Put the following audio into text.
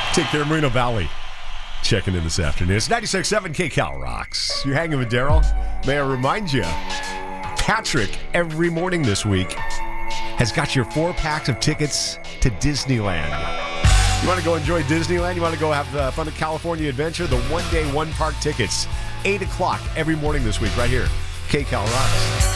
Take care, Moreno Valley. Checking in this afternoon. It's 96.7 KCal Rocks. You're hanging with Daryl. May I remind you, Patrick, every morning this week, has got your 4 packs of tickets to Disneyland. You want to go enjoy Disneyland? You want to go have fun at California Adventure? The one-day, one-park tickets. 8 o'clock every morning this week right here. KCal Rocks.